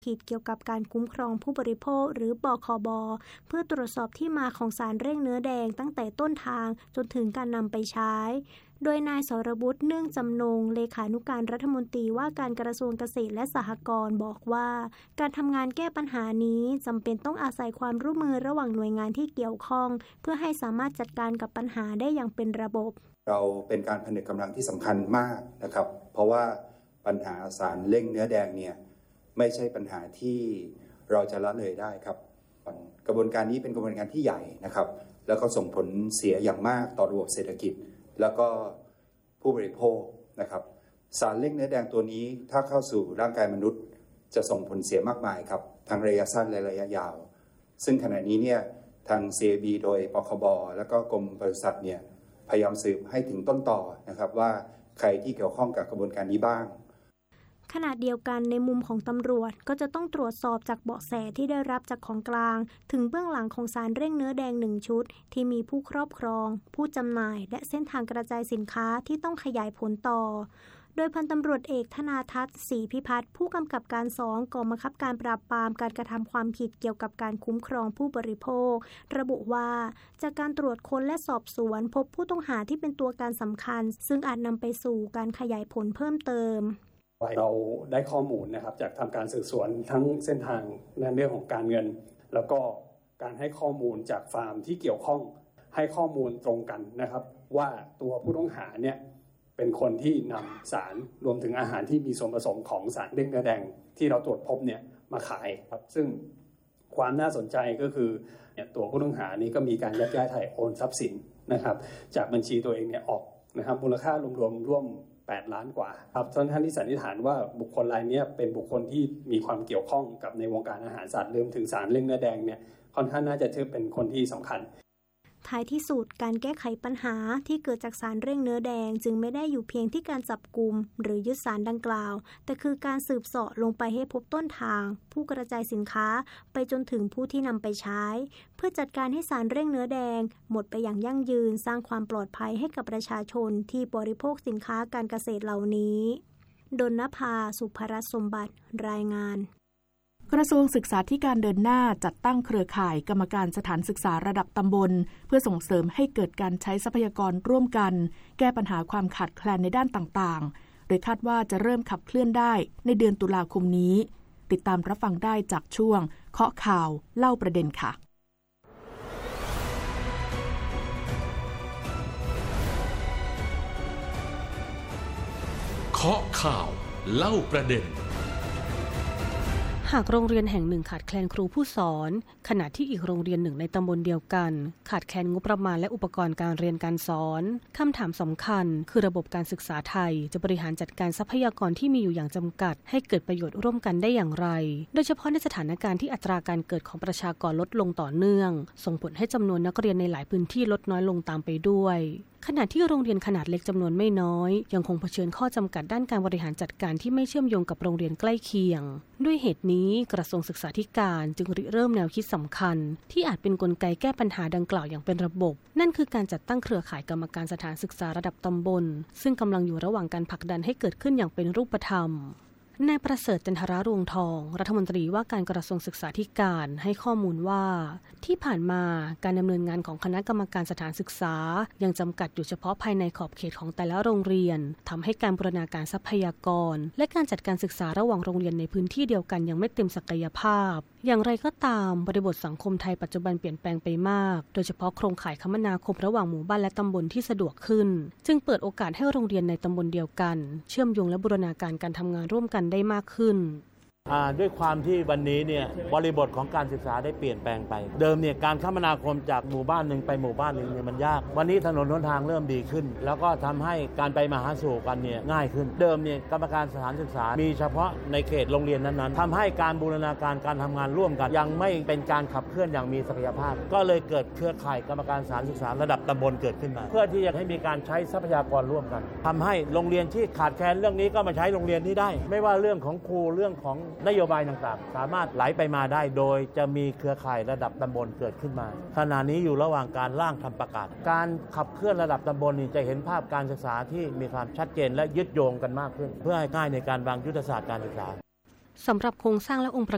ผิดเกี่ยวกับการคุ้มครองผู้บริโภคหรือบคบ.เพื่อตรวจสอบที่มาของสารเร่งเนื้อแดงตั้งแต่ต้นทางจนถึงการนำไปใช้โดยนายสรบุตรเนื่องจำนงเลขานุการรัฐมนตรีว่าการกระทรวงเกษตรและสหกรณ์บอกว่าการทำงานแก้ปัญหานี้จำเป็นต้องอาศัยความร่วมมือระหว่างหน่วยงานที่เกี่ยวข้องเพื่อให้สามารถจัดการกับปัญหาได้อย่างเป็นระบบเราเป็นการผนึกกำลังที่สำคัญมากนะครับเพราะว่าปัญหาสารเร่งเนื้อแดงเนี่ยไม่ใช่ปัญหาที่เราจะละเลยได้ครับกระบวนการนี้เป็นกระบวนการที่ใหญ่นะครับแล้วก็ส่งผลเสียอย่างมากต่อระบบเศรษฐกิจแล้วก็ผู้บริโภคนะครับสารเร่งเนื้อแดงตัวนี้ถ้าเข้าสู่ร่างกายมนุษย์จะส่งผลเสียมากมายครับทั้งระยะสั้นและระยะยาวซึ่งขณะนี้เนี่ยทาง CAB โดยปคบแล้วก็กรมปศุสัตว์เนี่ยพยายามสืบให้ถึงต้นต่อนะครับว่าใครที่เกี่ยวข้องกับกระบวนการนี้บ้างขณะเดียวกันในมุมของตำรวจก็จะต้องตรวจสอบจากเบาะแสที่ได้รับจากของกลางถึงเบื้องหลังของสารเร่งเนื้อแดง1ชุดที่มีผู้ครอบครองผู้จำหน่ายและเส้นทางกระจายสินค้าที่ต้องขยายผลต่อโดยพันตำรวจเอกธนาทัศน์ศรีพิพัฒน์ผู้กำกับการ2กองบังคับการปราบปรามการกระทำความผิดเกี่ยวกับการคุ้มครองผู้บริโภคระบุว่าจากการตรวจค้นและสอบสวนพบผู้ต้องหาที่เป็นตัวการสำคัญซึ่งอาจนำไปสู่การขยายผลเพิ่มเติมเราได้ข้อมูลนะครับจากทำการสืบสวนทั้งเส้นทางในเรื่องของการเงินแล้วก็การให้ข้อมูลจากฟาร์มที่เกี่ยวข้องให้ข้อมูลตรงกันนะครับว่าตัวผู้ต้องหาเนี่ยเป็นคนที่นำสารรวมถึงอาหารที่มีส่วนผสมของสารเร่งเนื้อแดงที่เราตรวจพบเนี่ยมาขายครับซึ่งความน่าสนใจก็คือตัวผู้ต้องหานี้ก็มีการยักย้ายถ่ายโอนทรัพย์สินนะครับจากบัญชีตัวเองเนี่ยออกนะครับมูลค่ารวมร่วม8 ล้านกว่าครับท่านที่สันนิษฐานว่าบุคคลรายนี้เป็นบุคคลที่มีความเกี่ยวข้องกับในวงการอาหารสัตว์รวมถึงสารเร่งเนื้อแดงเนี่ยค่อนข้างน่าจะถือเป็นคนที่สำคัญท้ายที่สุดการแก้ไขปัญหาที่เกิดจากสารเร่งเนื้อแดงจึงไม่ได้อยู่เพียงที่การจับกุมหรือยึดสารดังกล่าวแต่คือการสืบเสาะลงไปให้พบต้นทางผู้กระจายสินค้าไปจนถึงผู้ที่นำไปใช้เพื่อจัดการให้สารเร่งเนื้อแดงหมดไปอย่างยั่งยืนสร้างความปลอดภัยให้กับประชาชนที่บริโภคสินค้าการเกษตรเหล่านี้ดลนภา สุภรัตน์สมบัติรายงานกระทรวงศึกษาธิการเดินหน้าจัดตั้งเครือข่ายกรรมการสถานศึกษาระดับตำบลเพื่อส่งเสริมให้เกิดการใช้ทรัพยากรร่วมกันแก้ปัญหาความขาดแคลนในด้านต่างๆโดยคาดว่าจะเริ่มขับเคลื่อนได้ในเดือนตุลาคมนี้ติดตามรับฟังได้จากช่วงเคาะข่าวเล่าประเด็นค่ะเคาะข่าวเล่าประเด็นหากโรงเรียนแห่งหนึ่งขาดแคลนครูผู้สอนขณะที่อีกโรงเรียนหนึ่งในตำบลเดียวกันขาดแคลนงบประมาณและอุปกรณ์การเรียนการสอนคำถามสำคัญคือระบบการศึกษาไทยจะบริหารจัดการทรัพยากรที่มีอยู่อย่างจำกัดให้เกิดประโยชน์ร่วมกันได้อย่างไรโดยเฉพาะในสถานการณ์ที่อัตราการเกิดของประชากรลดลงต่อเนื่องส่งผลให้จำนวนนักเรียนในหลายพื้นที่ลดน้อยลงตามไปด้วยขณะที่โรงเรียนขนาดเล็กจำนวนไม่น้อยยังคงเผชิญข้อจำกัดด้านการบริหารจัดการที่ไม่เชื่อมโยงกับโรงเรียนใกล้เคียงด้วยเหตุนี้กระทรวงศึกษาธิการจึงริเริ่มแนวคิดสำคัญที่อาจเป็นกลไกแก้ปัญหาดังกล่าวอย่างเป็นระบบนั่นคือการจัดตั้งเครือข่ายกรรมการสถานศึกษาระดับตำบลซึ่งกำลังอยู่ระหว่างการผลักดันให้เกิดขึ้นอย่างเป็นรูปธรรมนายประเสริฐจันทรารวงทองรัฐมนตรีว่าการกระทรวงศึกษาธิการให้ข้อมูลว่าที่ผ่านมาการดำเนินงานของคณะกรรมการสถานศึกษายังจำกัดอยู่เฉพาะภายในขอบเขตของแต่ละโรงเรียนทำให้การบูรณาการทรัพยากรและการจัดการศึกษาระหว่างโรงเรียนในพื้นที่เดียวกันยังไม่เต็มศักยภาพอย่างไรก็ตามบริบทสังคมไทยปัจจุบันเปลี่ยนแปลงไปมากโดยเฉพาะโครงข่ายคมนาคมระหว่างหมู่บ้านและตำบลที่สะดวกขึ้นจึงเปิดโอกาสให้โรงเรียนในตำบลเดียวกันเชื่อมโยงและบูรณาการการทำงานร่วมกันได้มากขึ้นด้วยความที่วันนี้เนี่ยบริบทของการศึกษาได้เปลี่ยนแปลงไปเดิมเนี่ยการคมนาคมจากหมู่บ้านหนึ่งไปหมู่บ้านหนึ่งเนี่ยมันยากวันนี้ถนนหนทางเริ่มดีขึ้นแล้วก็ทำให้การไปมาหาสู่กันเนี่ยง่ายขึ้นเดิมเนี่ยกรรมการสถานศึกษามีเฉพาะในเขตโรงเรียนนั้นๆทำให้การบูรณาการการทำงานร่วมกันยังไม่เป็นการขับเคลื่อนอย่างมีศักยภาพก็เลยเกิดเครือข่ายกรรมการสถานศึกษาระดับตำบลเกิดขึ้นมาเพื่อที่จะให้มีการใช้ทรัพยากรร่วมกันทำให้โรงเรียนที่ขาดแคลนเรื่องนี้ก็มาใช้โรงเรียนนี้ได้ไม่ว่าเรื่องของครูเรื่องของนโยบายต่างๆสามารถไหลไปมาได้โดยจะมีเครือข่ายระดับตำบลเกิดขึ้นมาขณะนี้อยู่ระหว่างการร่างทำประกาศการขับเคลื่อนระดับตำบลนี่จะเห็นภาพการศึกษาที่มีความชัดเจนและยึดโยงกันมากขึ้นเพื่อให้ง่ายในการวางยุทธศาสตร์การศึกษาสำหรับโครงสร้างและองค์ประ